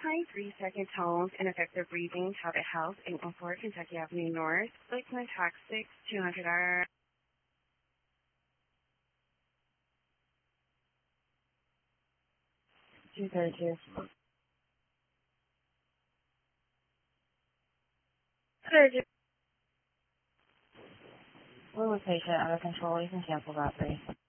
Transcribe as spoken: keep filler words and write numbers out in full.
behind three-second tones and effective breathing, Habit House, eight one four Kentucky Avenue North, Lakeland, Texas, two hundred dollars. two thirty-two. Surgery. We're with patient under control. You can cancel that, please.